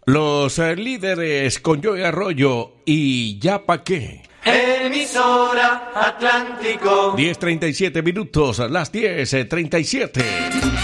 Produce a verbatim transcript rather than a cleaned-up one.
Los eh, líderes con Joey Arroyo y Ya Pa' Qué. Emisora Atlántico. diez treinta y siete minutos, las diez treinta y siete.